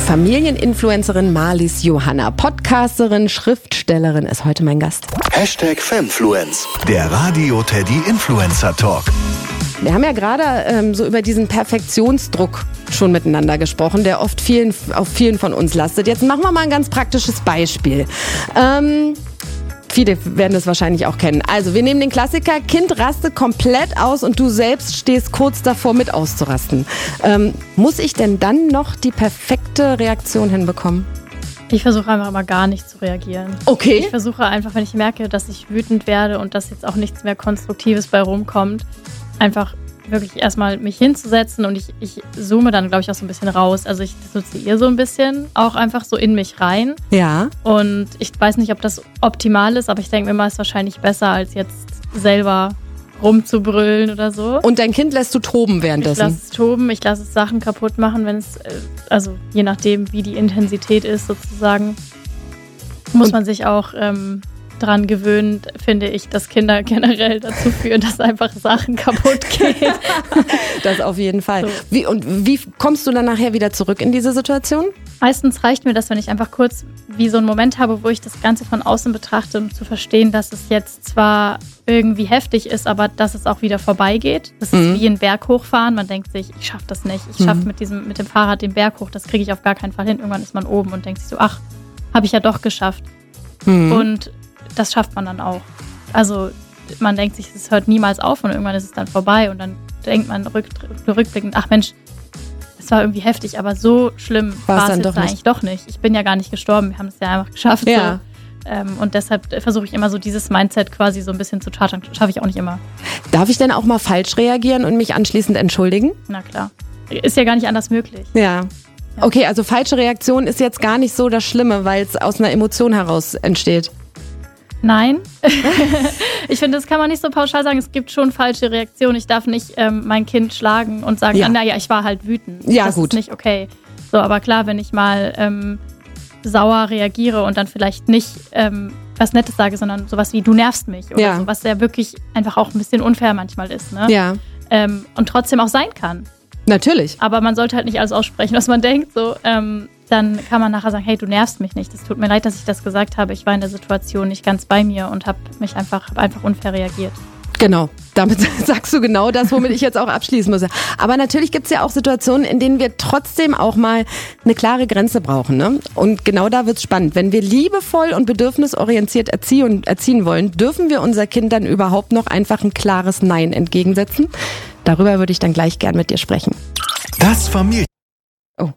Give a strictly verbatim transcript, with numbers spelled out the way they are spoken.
Familieninfluencerin Marlies Johanna, Podcasterin, Schriftstellerin ist heute mein Gast. Hashtag Femfluence, der Radio Teddy Influencer Talk. Wir haben ja gerade ähm, so über diesen Perfektionsdruck schon miteinander gesprochen, der oft vielen, auf vielen von uns lastet. Jetzt machen wir mal ein ganz praktisches Beispiel. Ähm... Viele werden es wahrscheinlich auch kennen. Also, wir nehmen den Klassiker, Kind rastet komplett aus und du selbst stehst kurz davor, mit auszurasten. Ähm, muss ich denn dann noch die perfekte Reaktion hinbekommen? Ich versuche einfach mal gar nicht zu reagieren. Okay. Ich versuche einfach, wenn ich merke, dass ich wütend werde und dass jetzt auch nichts mehr Konstruktives bei rumkommt, einfach wirklich erstmal mich hinzusetzen und ich, ich zoome dann, glaube ich, auch so ein bisschen raus. Also ich dissoziiere so ein bisschen, auch einfach so in mich rein. Ja. Und ich weiß nicht, ob das optimal ist, aber ich denke mir mal, es ist wahrscheinlich besser, als jetzt selber rumzubrüllen oder so. Und dein Kind lässt du toben währenddessen? Ich lasse es toben, ich lasse es Sachen kaputt machen, wenn es, also je nachdem, wie die Intensität ist sozusagen, muss man sich auch ähm, dran gewöhnen, finde ich, dass Kinder generell dazu führen, dass einfach Sachen kaputt gehen. Das auf jeden Fall. So. Wie, und wie kommst du dann nachher wieder zurück in diese Situation? Meistens reicht mir das, wenn ich einfach kurz wie so einen Moment habe, wo ich das Ganze von außen betrachte, um zu verstehen, dass es jetzt zwar irgendwie heftig ist, aber dass es auch wieder vorbeigeht. Das ist mhm. wie ein Berg hochfahren. Man denkt sich, ich schaffe das nicht. Ich schaffe mhm. mit diesem, mit dem Fahrrad den Berg hoch. Das kriege ich auf gar keinen Fall hin. Irgendwann ist man oben und denkt sich so, ach, habe ich ja doch geschafft. Mhm. Und das schafft man dann auch. Also man denkt sich, es hört niemals auf und irgendwann ist es dann vorbei und dann denkt man rück, rückblickend, ach Mensch, es war irgendwie heftig, aber so schlimm war es jetzt doch eigentlich doch nicht. Ich bin ja gar nicht gestorben, wir haben es ja einfach geschafft. Ja. So. Ähm, und deshalb versuche ich immer so dieses Mindset quasi so ein bisschen zu chartern. Schaffe ich auch nicht immer. Darf ich denn auch mal falsch reagieren und mich anschließend entschuldigen? Na klar. Ist ja gar nicht anders möglich. Ja. Okay, also falsche Reaktion ist jetzt gar nicht so das Schlimme, weil es aus einer Emotion heraus entsteht. Nein. Ich finde, das kann man nicht so pauschal sagen. Es gibt schon falsche Reaktionen. Ich darf nicht ähm, mein Kind schlagen und sagen, ja. ah, naja, ich war halt wütend. Ja, das gut. ist nicht okay. So, aber klar, wenn ich mal ähm, sauer reagiere und dann vielleicht nicht ähm, was Nettes sage, sondern sowas wie, du nervst mich oder ja. so, was ja wirklich einfach auch ein bisschen unfair manchmal ist. Ne? Ja. Ähm, und trotzdem auch sein kann. Natürlich. Aber man sollte halt nicht alles aussprechen, was man denkt. So, ähm, dann kann man nachher sagen, hey, du nervst mich nicht. Es tut mir leid, dass ich das gesagt habe. Ich war in der Situation nicht ganz bei mir und habe mich einfach, hab einfach unfair reagiert. Genau, damit sagst du genau das, womit ich jetzt auch abschließen muss. Aber natürlich gibt es ja auch Situationen, in denen wir trotzdem auch mal eine klare Grenze brauchen. Ne? Und genau da wird's spannend. Wenn wir liebevoll und bedürfnisorientiert erziehen, erziehen wollen, dürfen wir unser Kind dann überhaupt noch einfach ein klares Nein entgegensetzen? Darüber würde ich dann gleich gern mit dir sprechen. Das Familie